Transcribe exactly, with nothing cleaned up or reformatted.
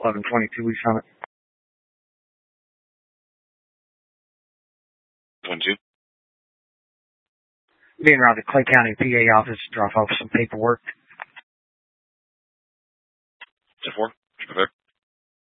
eleven twenty-two East Summit. twenty-two. Being around the Clay County P A office to drop off some paperwork. ten four. Prepare.